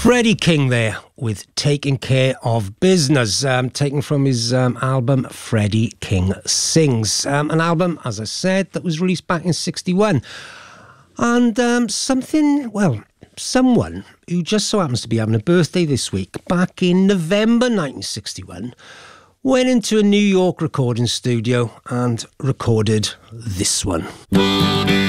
Freddie King there with Taking Care of Business, taken from his album Freddie King Sings. An album, as I said, that was released back in 61. And someone who just so happens to be having a birthday this week, back in November 1961, went into a New York recording studio and recorded this one.